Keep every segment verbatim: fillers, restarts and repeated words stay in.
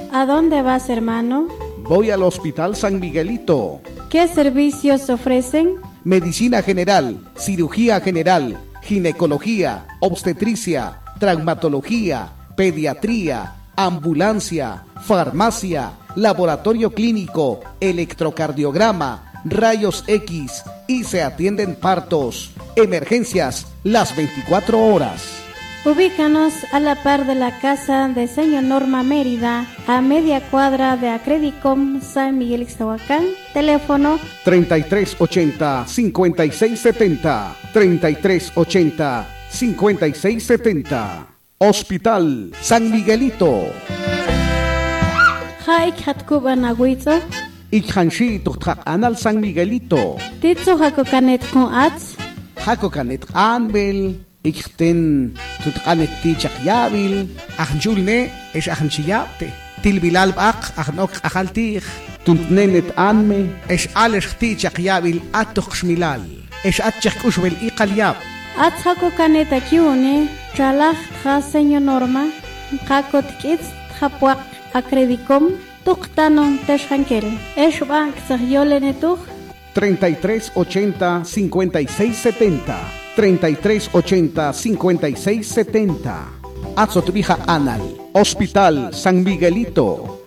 ¿A dónde vas, hermano? Voy al Hospital San Miguelito. ¿Qué servicios ofrecen? Medicina general, cirugía general, ginecología, obstetricia, traumatología, pediatría, ambulancia, farmacia, laboratorio clínico, electrocardiograma, rayos X y se atienden partos, emergencias las veinticuatro horas. Ubícanos a la par de la casa de señor Norma Mérida, a media cuadra de Acredicom San Miguel Ixtahuacán. Teléfono treinta y tres ochenta, cincuenta y seis setenta, treinta y tres ochenta, cincuenta y seis setenta. Hospital San Miguelito. Haik Hatkuban Agüizo. Ikhanshi Tuktak Anal San Miguelito. Titzo Hakokanet con Ats. Hakokanet Anbel. Ikten Tutkanet Tichak Yabil. Ahnjulne es Ahnchiyapte. Tilbilal Ak Ahnok Ahaltich. Tuntnenet Anme es Alex Tichak Yabil Atok Shmilal. Es Atchak Ushbel Iqalyab. Ats Hakokanet Akiune. Tralach ha señor Norma, Hakot Kids, Hapuak Acredicom, Tuktanon Teshankel, Eshbank Sahyolenetuch, treinta y tres ochenta, cincuenta y seis setenta, treinta y tres ochenta, cincuenta y seis setenta. Azotrija Anal, Hospital San Miguelito.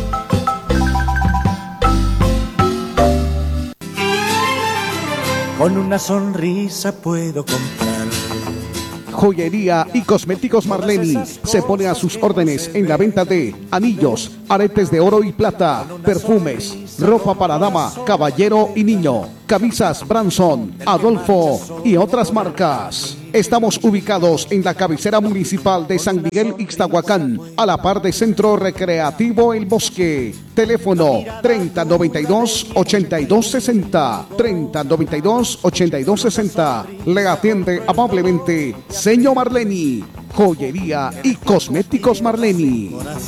Con una sonrisa puedo comprar. Joyería y cosméticos Marleni se pone a sus órdenes en la venta de anillos, aretes de oro y plata, perfumes, ropa para dama, caballero y niño, camisas Branson, Adolfo y otras marcas. Estamos ubicados en la cabecera municipal de San Miguel Ixtahuacán, a la par de Centro Recreativo El Bosque. Teléfono treinta noventa y dos, ochenta y dos sesenta, treinta noventa y dos, ochenta y dos sesenta. Le atiende amablemente señor Marleni. Joyería y cosméticos Marleni.